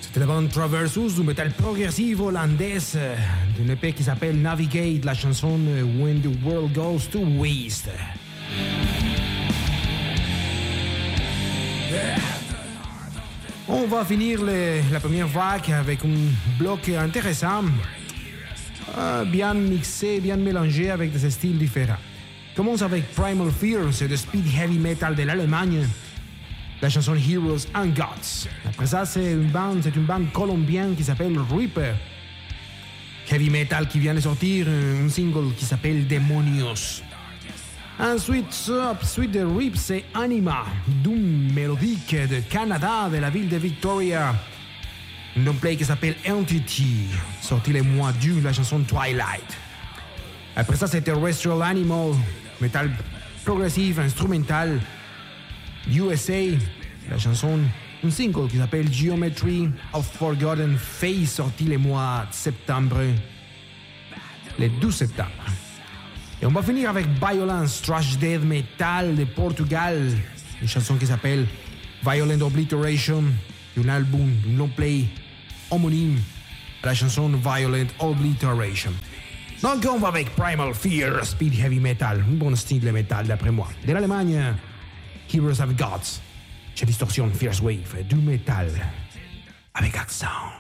C'était la bande Traversus du metal progressif hollandaise d'une EP qui s'appelle Navigate, la chanson When the World Goes to Waste. On va finir la première vague avec un bloc intéressant, bien mixé, bien mélangé avec des styles différents. Commence avec Primal Fear, c'est de speed heavy metal de l'Allemagne. La chanson Heroes and Gods. Après ça, c'est une bande colombienne qui s'appelle Reaper. Heavy metal qui vient de sortir un single qui s'appelle Demonios. Ensuite, suite de Rip, c'est Anima, doom mélodique de Canada, de la ville de Victoria. Un long-play qui s'appelle Entity, sorti le mois d'août, la chanson Twilight. Après ça, c'est Terrestrial Animal, metal progressif, instrumental. USA, la chanson, un single qui s'appelle Geometry of Forgotten Face, sorti le mois de septembre, le 12 septembre. Et on va finir avec Violence, thrash death metal de Portugal, une chanson qui s'appelle Violent Obliteration, un album, un long play homonyme à la chanson Violent Obliteration. Donc on va avec Primal Fear, speed heavy metal, un bon style de metal d'après moi. De l'Allemagne, Heroes of Gods, chez Distortion Fierce Wave, du métal avec accent.